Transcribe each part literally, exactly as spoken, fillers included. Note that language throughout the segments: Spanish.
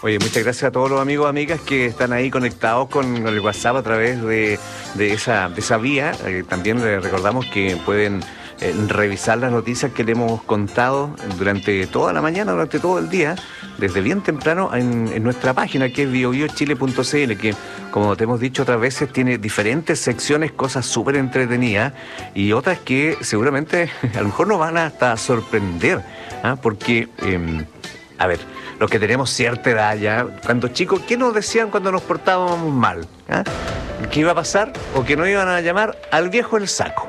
Oye, muchas gracias a todos los amigos y amigas que están ahí conectados con el WhatsApp a través de, de, esa, de esa vía. Eh, también les recordamos que pueden eh, revisar las noticias que le hemos contado durante toda la mañana, durante todo el día, desde bien temprano en, en nuestra página que es bio bio chile punto c l, que como te hemos dicho otras veces tiene diferentes secciones, cosas súper entretenidas y otras que seguramente a lo mejor nos van a hasta sorprender, ¿ah? Porque, eh, a ver, los que tenemos cierta edad ya, cuando chicos, ¿qué nos decían cuando nos portábamos mal? ¿Ah? ¿Qué iba a pasar? O que nos iban a llamar al viejo el saco.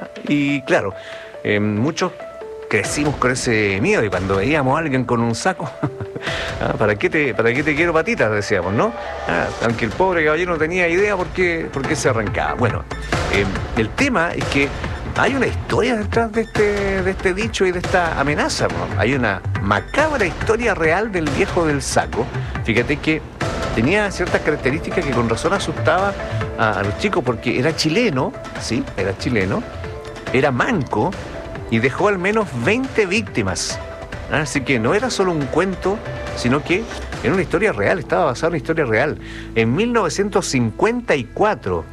Y claro, eh, muchos crecimos con ese miedo y cuando veíamos a alguien con un saco, ¿ah? ¿Para qué te, para qué te quiero patitas? Decíamos, ¿no? Ah, aunque el pobre caballero no tenía idea por qué, por qué se arrancaba. Bueno, eh, el tema es que hay una historia detrás de este, de este dicho y de esta amenaza, ¿no? Hay una macabra historia real del viejo del saco. Fíjate que tenía ciertas características que con razón asustaba a, a los chicos porque era chileno, sí, era chileno, era manco y dejó al menos veinte víctimas. Así que no era solo un cuento, sino que era una historia real, estaba basada en una historia real. En mil novecientos cincuenta y cuatro...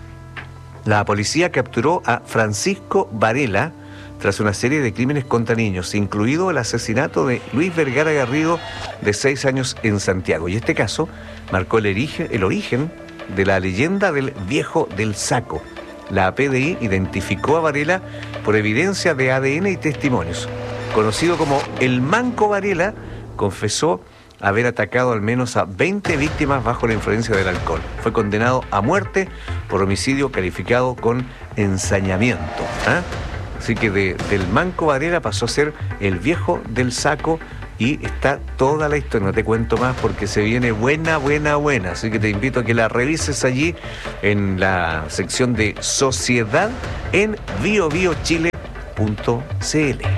la policía capturó a Francisco Varela tras una serie de crímenes contra niños, incluido el asesinato de Luis Vergara Garrido, de seis años, en Santiago. Y este caso marcó el origen, el origen de la leyenda del viejo del saco. La P D I identificó a Varela por evidencia de A D N y testimonios. Conocido como el Manco Varela, confesó haber atacado al menos a veinte víctimas bajo la influencia del alcohol. Fue condenado a muerte por homicidio calificado con ensañamiento. ¿Ah? Así que de, del Manco Varela pasó a ser el viejo del saco y está toda la historia. No te cuento más porque se viene buena, buena, buena. Así que te invito a que la revises allí en la sección de Sociedad en bio bio chile punto c l.